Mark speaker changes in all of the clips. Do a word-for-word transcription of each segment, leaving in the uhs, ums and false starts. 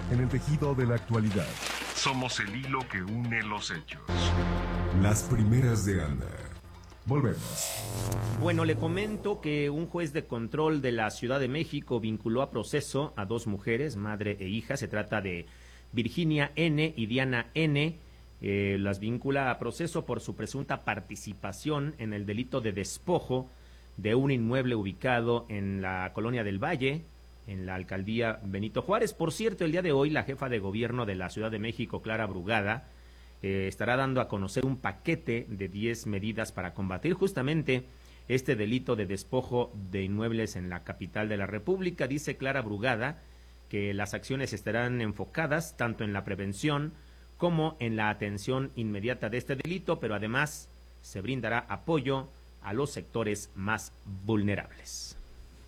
Speaker 1: en el tejido de la actualidad.
Speaker 2: Somos el hilo que une los hechos.
Speaker 1: Las primeras de Anda. Volvemos.
Speaker 3: Bueno, le comento que un juez de control de la Ciudad de México vinculó a proceso a dos mujeres, madre e hija. Se trata de Virginia N. y Diana N. Eh, las vincula a proceso por su presunta participación en el delito de despojo de un inmueble ubicado en la Colonia del Valle, en la alcaldía Benito Juárez. Por cierto, el día de hoy la jefa de gobierno de la Ciudad de México, Clara Brugada, eh, estará dando a conocer un paquete de diez medidas para combatir justamente este delito de despojo de inmuebles en la capital de la República. Dice Clara Brugada que las acciones estarán enfocadas tanto en la prevención como en la atención inmediata de este delito, pero además se brindará apoyo a los sectores más vulnerables.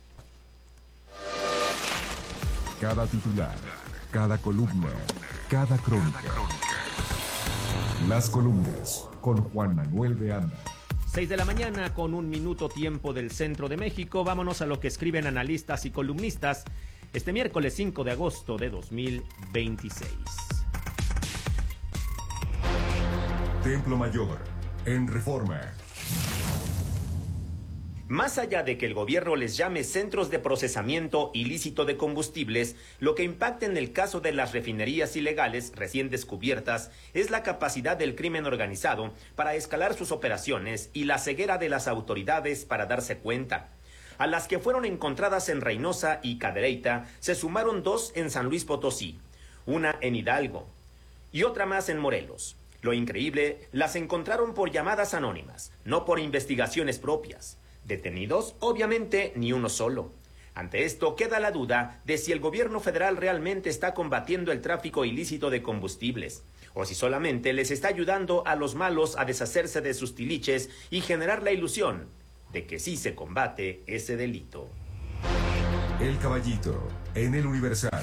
Speaker 1: Cada titular, cada columna, cada crónica. Las columnas con Juan Manuel de Anda.
Speaker 3: Seis de la mañana con un minuto tiempo del centro de México. Vámonos a lo que escriben analistas y columnistas este miércoles cinco de agosto de dos mil veintiséis.
Speaker 1: Templo Mayor, en Reforma.
Speaker 3: Más allá de que el gobierno les llame centros de procesamiento ilícito de combustibles, lo que impacta en el caso de las refinerías ilegales recién descubiertas es la capacidad del crimen organizado para escalar sus operaciones y la ceguera de las autoridades para darse cuenta. A las que fueron encontradas en Reynosa y Cadereyta se sumaron dos en San Luis Potosí, una en Hidalgo y otra más en Morelos. Lo increíble, las encontraron por llamadas anónimas, no por investigaciones propias. Detenidos, obviamente, ni uno solo. Ante esto queda la duda de si el gobierno federal realmente está combatiendo el tráfico ilícito de combustibles, o si solamente les está ayudando a los malos a deshacerse de sus tiliches y generar la ilusión de que sí se combate ese delito.
Speaker 1: El Caballito, en el Universal.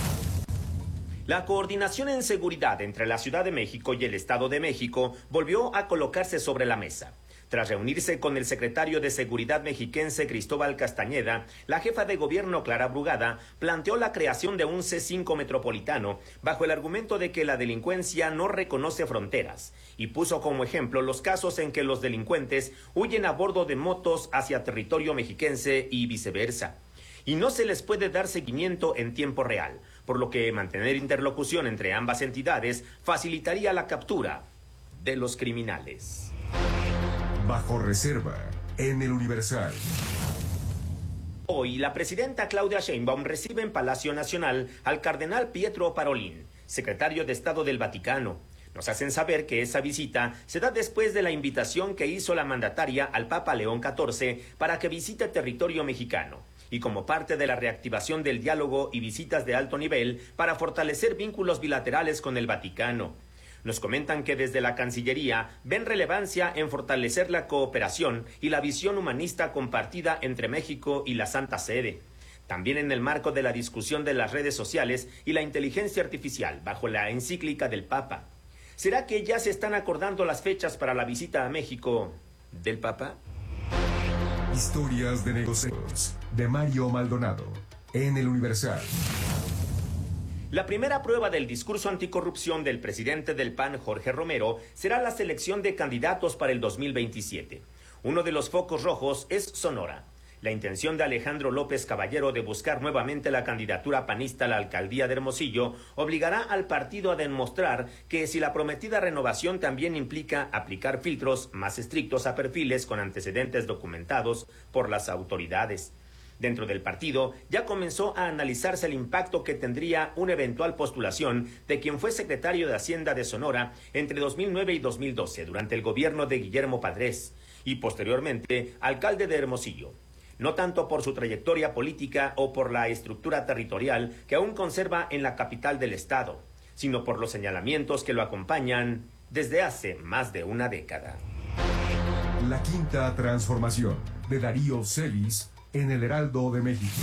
Speaker 3: La coordinación en seguridad entre la Ciudad de México y el Estado de México volvió a colocarse sobre la mesa. Tras reunirse con el secretario de Seguridad mexiquense Cristóbal Castañeda, la jefa de gobierno Clara Brugada planteó la creación de un C cinco metropolitano bajo el argumento de que la delincuencia no reconoce fronteras y puso como ejemplo los casos en que los delincuentes huyen a bordo de motos hacia territorio mexiquense y viceversa. Y no se les puede dar seguimiento en tiempo real, por lo que mantener interlocución entre ambas entidades facilitaría la captura de los criminales.
Speaker 1: Bajo reserva, en el Universal.
Speaker 3: Hoy, la presidenta Claudia Sheinbaum recibe en Palacio Nacional al cardenal Pietro Parolin, secretario de Estado del Vaticano. Nos hacen saber que esa visita se da después de la invitación que hizo la mandataria al Papa León catorce para que visite territorio mexicano, y como parte de la reactivación del diálogo y visitas de alto nivel para fortalecer vínculos bilaterales con el Vaticano. Nos comentan que desde la Cancillería ven relevancia en fortalecer la cooperación y la visión humanista compartida entre México y la Santa Sede. También en el marco de la discusión de las redes sociales y la inteligencia artificial bajo la encíclica del Papa. ¿Será que ya se están acordando las fechas para la visita a México del Papa?
Speaker 1: Historias de negocios de Mario Maldonado en el Universal.
Speaker 3: La primera prueba del discurso anticorrupción del presidente del P A N, Jorge Romero, será la selección de candidatos para el dos mil veintisiete. Uno de los focos rojos es Sonora. La intención de Alejandro López Caballero de buscar nuevamente la candidatura panista a la alcaldía de Hermosillo obligará al partido a demostrar que si la prometida renovación también implica aplicar filtros más estrictos a perfiles con antecedentes documentados por las autoridades. Dentro del partido ya comenzó a analizarse el impacto que tendría una eventual postulación de quien fue secretario de Hacienda de Sonora entre dos mil nueve y dos mil doce durante el gobierno de Guillermo Padres y posteriormente alcalde de Hermosillo. No tanto por su trayectoria política o por la estructura territorial que aún conserva en la capital del estado, sino por los señalamientos que lo acompañan desde hace más de una década.
Speaker 1: La quinta transformación de Darío Celis en el Heraldo de México.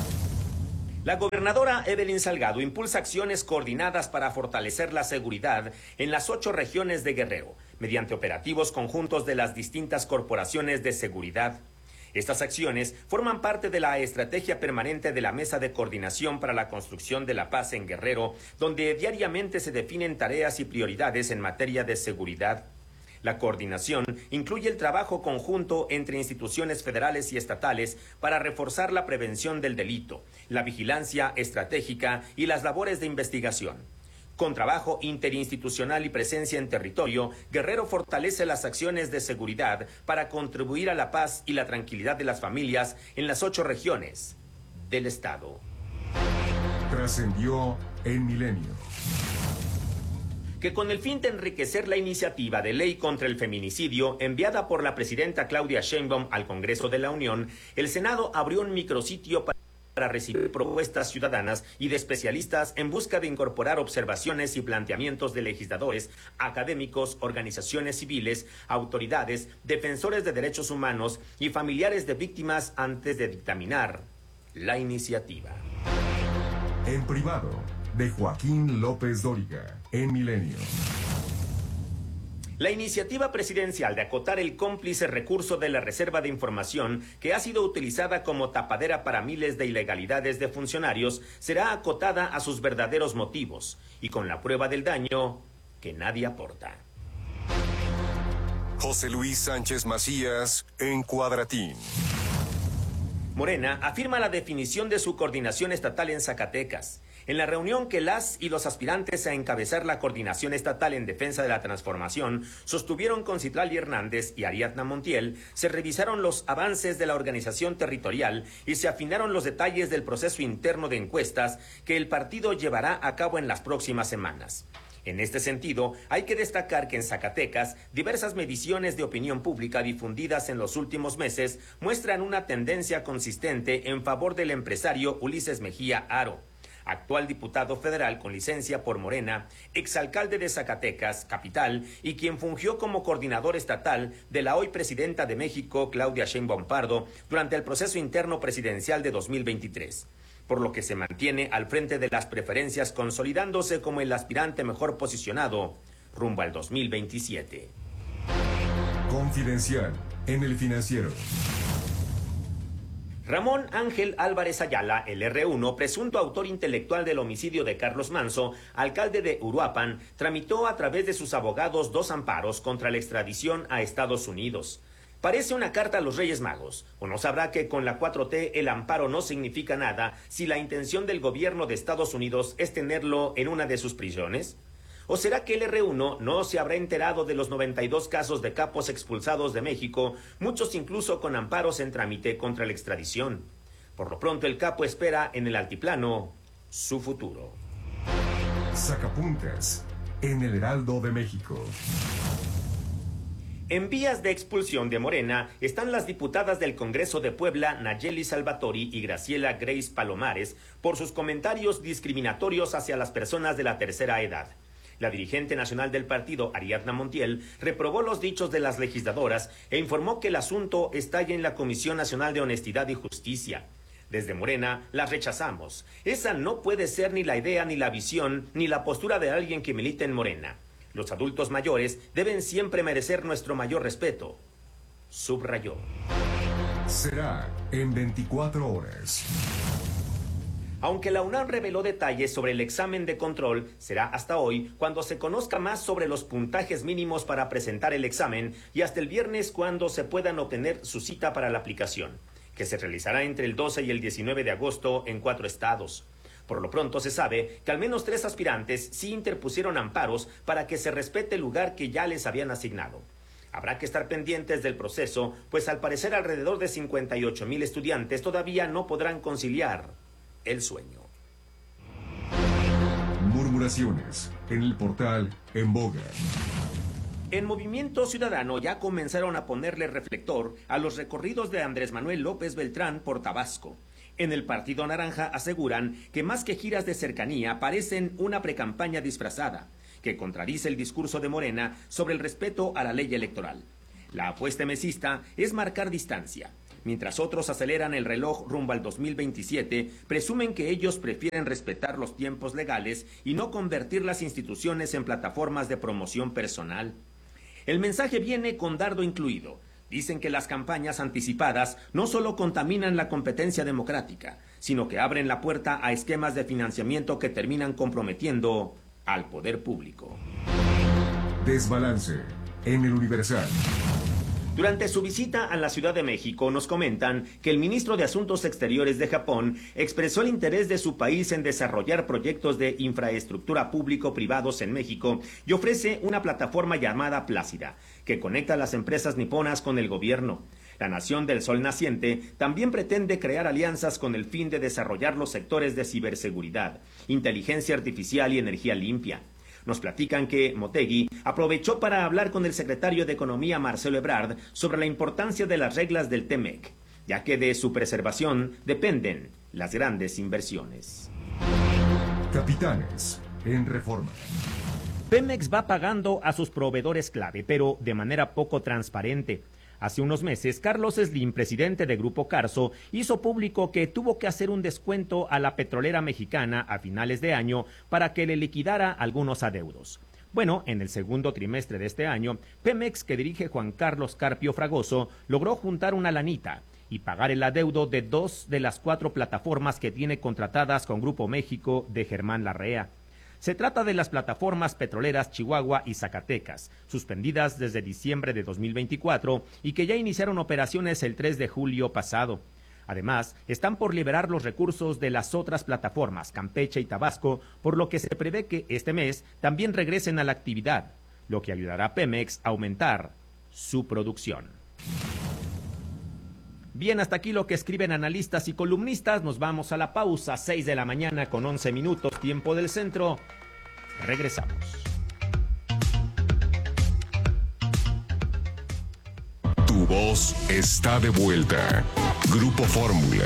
Speaker 3: La gobernadora Evelyn Salgado impulsa acciones coordinadas para fortalecer la seguridad en las ocho regiones de Guerrero, mediante operativos conjuntos de las distintas corporaciones de seguridad. Estas acciones forman parte de la estrategia permanente de la Mesa de Coordinación para la Construcción de la Paz en Guerrero, donde diariamente se definen tareas y prioridades en materia de seguridad. La coordinación incluye el trabajo conjunto entre instituciones federales y estatales para reforzar la prevención del delito, la vigilancia estratégica y las labores de investigación. Con trabajo interinstitucional y presencia en territorio, Guerrero fortalece las acciones de seguridad para contribuir a la paz y la tranquilidad de las familias en las ocho regiones del estado.
Speaker 1: Trascendió en Milenio.
Speaker 3: Que con el fin de enriquecer la iniciativa de ley contra el feminicidio enviada por la presidenta Claudia Sheinbaum al Congreso de la Unión, el Senado abrió un micrositio para para recibir propuestas ciudadanas y de especialistas en busca de incorporar observaciones y planteamientos de legisladores, académicos, organizaciones civiles, autoridades, defensores de derechos humanos y familiares de víctimas antes de dictaminar la iniciativa.
Speaker 1: En privado, de Joaquín López Dóriga, en Milenio.
Speaker 3: La iniciativa presidencial de acotar el cómplice recurso de la Reserva de Información, que ha sido utilizada como tapadera para miles de ilegalidades de funcionarios, será acotada a sus verdaderos motivos y con la prueba del daño que nadie aporta.
Speaker 1: José Luis Sánchez Macías, en Cuadratín.
Speaker 3: Morena afirma la definición de su coordinación estatal en Zacatecas. En la reunión que las y los aspirantes a encabezar la coordinación estatal en defensa de la transformación sostuvieron con Citlali Hernández y Ariadna Montiel, se revisaron los avances de la organización territorial y se afinaron los detalles del proceso interno de encuestas que el partido llevará a cabo en las próximas semanas. En este sentido, hay que destacar que en Zacatecas, diversas mediciones de opinión pública difundidas en los últimos meses muestran una tendencia consistente en favor del empresario Ulises Mejía Haro, actual diputado federal con licencia por Morena, exalcalde de Zacatecas, capital, y quien fungió como coordinador estatal de la hoy presidenta de México, Claudia Sheinbaum Pardo, durante el proceso interno presidencial de dos mil veintitrés. Por lo que se mantiene al frente de las preferencias, consolidándose como el aspirante mejor posicionado rumbo al dos mil veintisiete.
Speaker 1: Confidencial, en El Financiero.
Speaker 3: Ramón Ángel Álvarez Ayala, el erre uno, presunto autor intelectual del homicidio de Carlos Manzo, alcalde de Uruapan, tramitó a través de sus abogados dos amparos contra la extradición a Estados Unidos. Parece una carta a los Reyes Magos. Uno sabrá que con la cuatro T el amparo no significa nada si la intención del gobierno de Estados Unidos es tenerlo en una de sus prisiones. ¿O será que el erre uno no se habrá enterado de los noventa y dos casos de capos expulsados de México, muchos incluso con amparos en trámite contra la extradición? Por lo pronto el capo espera en el altiplano su futuro.
Speaker 1: Sacapuntas, en el Heraldo de México.
Speaker 3: En vías de expulsión de Morena están las diputadas del Congreso de Puebla, Nayeli Salvatori y Graciela Grace Palomares, por sus comentarios discriminatorios hacia las personas de la tercera edad. La dirigente nacional del partido, Ariadna Montiel, reprobó los dichos de las legisladoras e informó que el asunto está ya en la Comisión Nacional de Honestidad y Justicia. Desde Morena las rechazamos. Esa no puede ser ni la idea, ni la visión, ni la postura de alguien que milita en Morena. Los adultos mayores deben siempre merecer nuestro mayor respeto, subrayó.
Speaker 1: Será en veinticuatro horas.
Speaker 3: Aunque la UNAM reveló detalles sobre el examen de control, será hasta hoy cuando se conozca más sobre los puntajes mínimos para presentar el examen y hasta el viernes cuando se puedan obtener su cita para la aplicación, que se realizará entre el doce y el diecinueve de agosto en cuatro estados. Por lo pronto se sabe que al menos tres aspirantes sí interpusieron amparos para que se respete el lugar que ya les habían asignado. Habrá que estar pendientes del proceso, pues al parecer alrededor de cincuenta y ocho mil estudiantes todavía no podrán conciliar el sueño.
Speaker 1: Murmuraciones en el portal En Boga.
Speaker 3: En Movimiento Ciudadano ya comenzaron a ponerle reflector a los recorridos de Andrés Manuel López Beltrán por Tabasco. En el Partido Naranja aseguran que más que giras de cercanía parecen una precampaña disfrazada, que contradice el discurso de Morena sobre el respeto a la ley electoral. La apuesta mesista es marcar distancia. Mientras otros aceleran el reloj rumbo al dos mil veintisiete, presumen que ellos prefieren respetar los tiempos legales y no convertir las instituciones en plataformas de promoción personal. El mensaje viene con dardo incluido. Dicen que las campañas anticipadas no solo contaminan la competencia democrática, sino que abren la puerta a esquemas de financiamiento que terminan comprometiendo al poder público.
Speaker 1: Desbalance en el Universal.
Speaker 3: Durante su visita a la Ciudad de México nos comentan que el ministro de Asuntos Exteriores de Japón expresó el interés de su país en desarrollar proyectos de infraestructura público-privados en México y ofrece una plataforma llamada Plácida, que conecta a las empresas niponas con el gobierno. La Nación del Sol Naciente también pretende crear alianzas con el fin de desarrollar los sectores de ciberseguridad, inteligencia artificial y energía limpia. Nos platican que Motegi aprovechó para hablar con el secretario de Economía Marcelo Ebrard sobre la importancia de las reglas del T M E C, ya que de su preservación dependen las grandes inversiones.
Speaker 1: Capitanes en Reforma.
Speaker 3: Pemex va pagando a sus proveedores clave, pero de manera poco transparente. Hace unos meses, Carlos Slim, presidente de Grupo Carso, hizo público que tuvo que hacer un descuento a la petrolera mexicana a finales de año para que le liquidara algunos adeudos. Bueno, en el segundo trimestre de este año, Pemex, que dirige Juan Carlos Carpio Fragoso, logró juntar una lanita y pagar el adeudo de dos de las cuatro plataformas que tiene contratadas con Grupo México de Germán Larrea. Se trata de las plataformas petroleras Chihuahua y Zacatecas, suspendidas desde diciembre de dos mil veinticuatro y que ya iniciaron operaciones el tres de julio pasado. Además, están por liberar los recursos de las otras plataformas, Campeche y Tabasco, por lo que se prevé que este mes también regresen a la actividad, lo que ayudará a Pemex a aumentar su producción. Bien, hasta aquí lo que escriben analistas y columnistas. Nos vamos a la pausa, seis de la mañana con once minutos, tiempo del centro. Regresamos.
Speaker 2: Tu voz está de vuelta. Grupo Fórmula.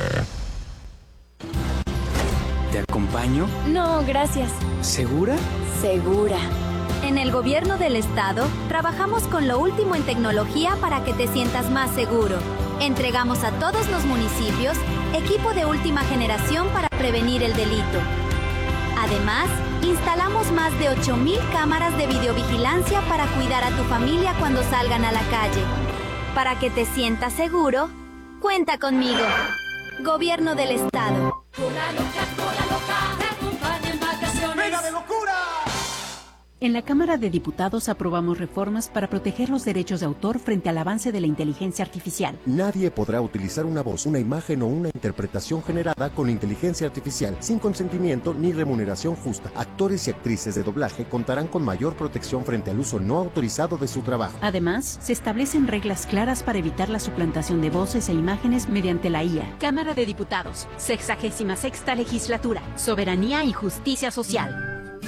Speaker 4: ¿Te acompaño?
Speaker 5: No, gracias.
Speaker 4: ¿Segura?
Speaker 5: Segura.
Speaker 6: En el gobierno del estado, trabajamos con lo último en tecnología para que te sientas más seguro. Entregamos a todos los municipios equipo de última generación para prevenir el delito. Además, instalamos más de ocho mil cámaras de videovigilancia para cuidar a tu familia cuando salgan a la calle. Para que te sientas seguro, cuenta conmigo. Gobierno del estado.
Speaker 7: Cola loca, cola loca, te acompaña en vacaciones.
Speaker 8: ¡Venga de locura!
Speaker 9: En la Cámara de Diputados aprobamos reformas para proteger los derechos de autor frente al avance de la inteligencia artificial.
Speaker 10: Nadie podrá utilizar una voz, una imagen o una interpretación generada con inteligencia artificial sin consentimiento ni remuneración justa. Actores y actrices de doblaje contarán con mayor protección frente al uso no autorizado de su trabajo.
Speaker 9: Además, se establecen reglas claras para evitar la suplantación de voces e imágenes mediante la I A.
Speaker 11: Cámara de Diputados, sexagésima sexta legislatura, soberanía y justicia social.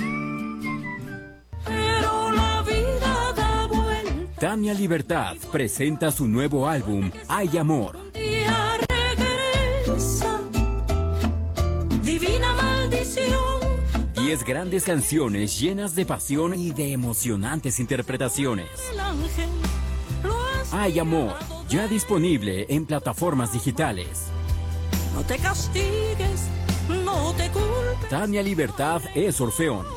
Speaker 12: Tania Libertad presenta su nuevo álbum, Hay Amor.
Speaker 7: Regresa, divina maldición.
Speaker 12: Diez grandes canciones llenas de pasión y de emocionantes interpretaciones. Hay Amor, ya disponible en plataformas digitales.
Speaker 7: No te castigues, no te culpes.
Speaker 12: Tania Libertad es Orfeón.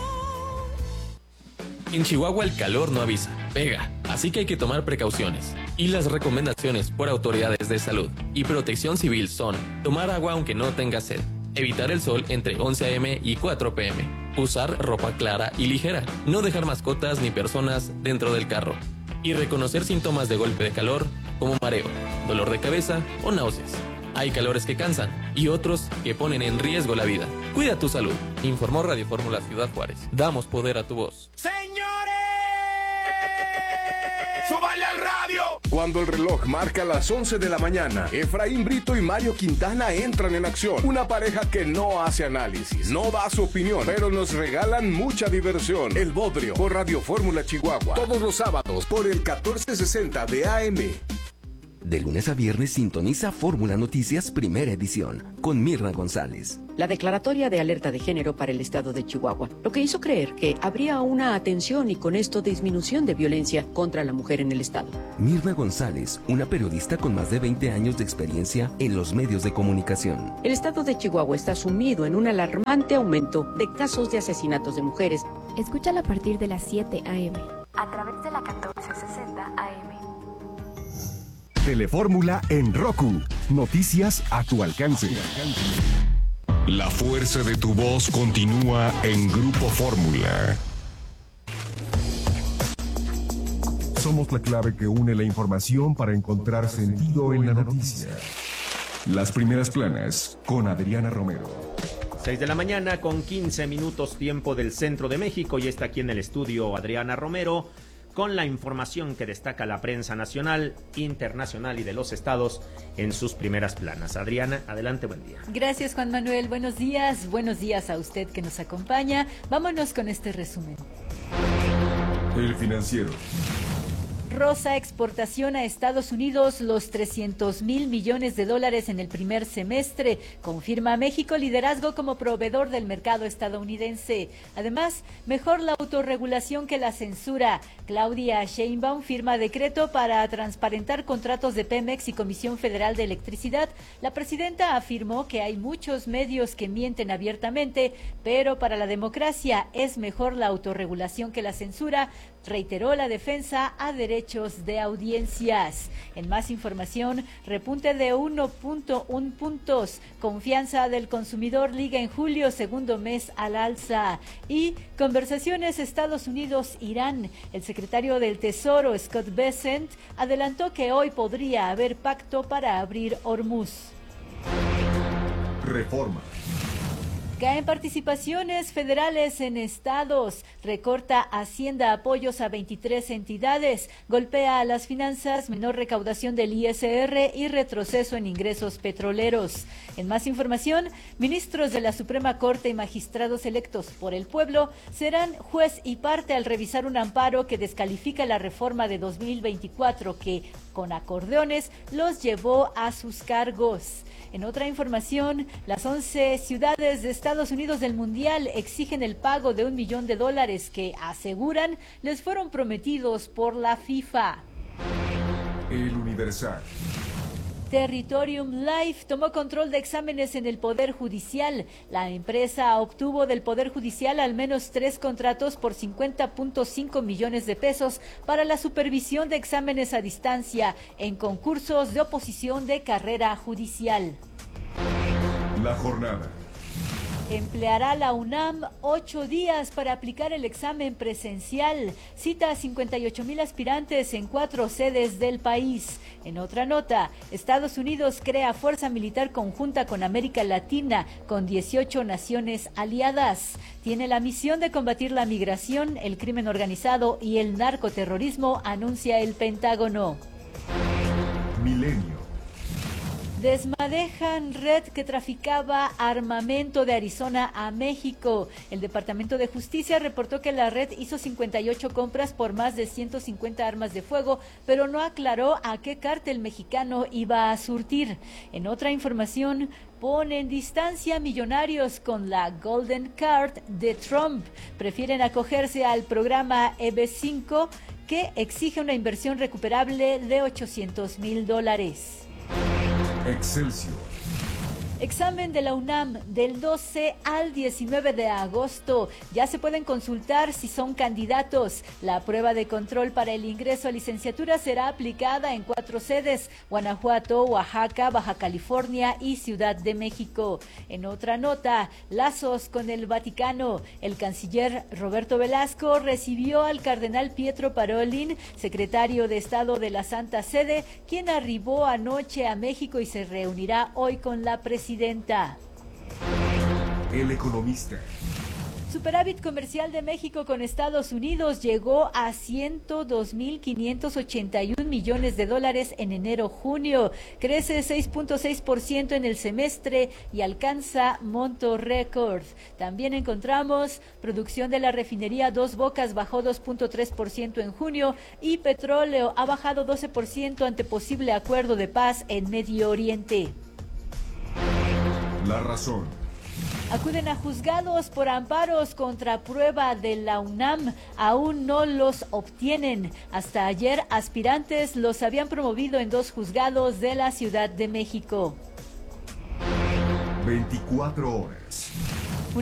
Speaker 13: En Chihuahua el calor no avisa, pega, así que hay que tomar precauciones. Y las recomendaciones por autoridades de salud y protección civil son: tomar agua aunque no tenga sed, evitar el sol entre once a eme y cuatro pe eme, usar ropa clara y ligera, no dejar mascotas ni personas dentro del carro, y reconocer síntomas de golpe de calor como mareo, dolor de cabeza o náuseas. Hay calores que cansan y otros que ponen en riesgo la vida. Cuida tu salud. Informó Radio Fórmula Ciudad Juárez. Damos poder a tu voz.
Speaker 8: ¡Señores! ¡Súbale al radio!
Speaker 14: Cuando el reloj marca las once de la mañana, Efraín Brito y Mario Quintana entran en acción. Una pareja que no hace análisis, no da su opinión, pero nos regalan mucha diversión. El Bodrio, por Radio Fórmula Chihuahua. Todos los sábados por el catorce sesenta de A M.
Speaker 15: De lunes a viernes sintoniza Fórmula Noticias Primera Edición con Mirna González.
Speaker 16: La declaratoria de alerta de género para el estado de Chihuahua, lo que hizo creer que habría una atención y con esto disminución de violencia contra la mujer en el estado.
Speaker 15: Mirna González, una periodista con más de veinte años de experiencia en los medios de comunicación.
Speaker 16: El estado de Chihuahua está sumido en un alarmante aumento de casos de asesinatos de mujeres.
Speaker 17: Escúchala a partir de las siete a eme.
Speaker 18: A través de la catorce sesenta a eme.
Speaker 1: Telefórmula en Roku. Noticias a tu alcance.
Speaker 2: La fuerza de tu voz continúa en Grupo Fórmula.
Speaker 1: Somos la clave que une la información para encontrar sentido en la noticia. Las primeras planas con Adriana Romero.
Speaker 3: seis de la mañana con quince minutos tiempo del centro de México y está aquí en el estudio Adriana Romero con la información que destaca la prensa nacional, internacional y de los estados en sus primeras planas. Adriana, adelante, buen día.
Speaker 17: Gracias, Juan Manuel, buenos días, buenos días a usted que nos acompaña. Vámonos con este resumen.
Speaker 1: El Financiero.
Speaker 17: Rosa exportación a Estados Unidos los trescientos mil millones de dólares en el primer semestre. Confirma México liderazgo como proveedor del mercado estadounidense. Además, mejor la autorregulación que la censura. Claudia Sheinbaum firma decreto para transparentar contratos de Pemex y Comisión Federal de Electricidad. La presidenta afirmó que hay muchos medios que mienten abiertamente, pero para la democracia es mejor la autorregulación que la censura. Reiteró la defensa a derechos de audiencias. En más información, repunte de uno punto uno puntos. Confianza del consumidor liga en julio, segundo mes al alza. Y conversaciones Estados Unidos-Irán. El secretario del Tesoro, Scott Bessent, adelantó que hoy podría haber pacto para abrir Hormuz.
Speaker 1: Reforma.
Speaker 17: Caen participaciones federales en estados, recorta Hacienda apoyos a veintitrés entidades, golpea a las finanzas, menor recaudación del I S R y retroceso en ingresos petroleros. En más información, ministros de la Suprema Corte y magistrados electos por el pueblo serán juez y parte al revisar un amparo que descalifica la reforma de dos mil veinticuatro que, con acordeones, los llevó a sus cargos. En otra información, las once ciudades de Estados Unidos del Mundial exigen el pago de un millón de dólares que, aseguran, les fueron prometidos por la FIFA.
Speaker 1: El Universal.
Speaker 17: Territorium Life tomó control de exámenes en el Poder Judicial. La empresa obtuvo del Poder Judicial al menos tres contratos por cincuenta punto cinco millones de pesos para la supervisión de exámenes a distancia en concursos de oposición de carrera judicial.
Speaker 1: La jornada.
Speaker 17: Empleará la UNAM ocho días para aplicar el examen presencial. Cita a cincuenta y ocho mil aspirantes en cuatro sedes del país. En otra nota, Estados Unidos crea fuerza militar conjunta con América Latina, con dieciocho naciones aliadas. Tiene la misión de combatir la migración, el crimen organizado y el narcoterrorismo, anuncia el Pentágono.
Speaker 1: Milenio.
Speaker 17: Desmadejan red que traficaba armamento de Arizona a México. El Departamento de Justicia reportó que la red hizo cincuenta y ocho compras por más de ciento cincuenta armas de fuego, pero no aclaró a qué cártel mexicano iba a surtir. En otra información, ponen distancia millonarios con la Golden Card de Trump. Prefieren acogerse al programa E B cinco, que exige una inversión recuperable de ochocientos mil dólares.
Speaker 1: Excelsior.
Speaker 17: Examen de la UNAM del doce al diecinueve de agosto. Ya se pueden consultar si son candidatos. La prueba de control para el ingreso a licenciatura será aplicada en cuatro sedes: Guanajuato, Oaxaca, Baja California y Ciudad de México. En otra nota, lazos con el Vaticano. El canciller Roberto Velasco recibió al cardenal Pietro Parolin, secretario de Estado de la Santa Sede, quien arribó anoche a México y se reunirá hoy con la presidenta.
Speaker 1: El Economista.
Speaker 17: Superávit comercial de México con Estados Unidos llegó a ciento dos mil quinientos ochenta y un millones de dólares en enero-junio. Crece seis punto seis por ciento en el semestre y alcanza monto récord. También encontramos producción de la refinería Dos Bocas bajó dos punto tres por ciento en junio y petróleo ha bajado doce por ciento ante posible acuerdo de paz en Medio Oriente.
Speaker 1: La Razón.
Speaker 17: Acuden a juzgados por amparos contra prueba de la UNAM. Aún no los obtienen. Hasta ayer, aspirantes los habían promovido en dos juzgados de la Ciudad de México.
Speaker 1: veinticuatro horas.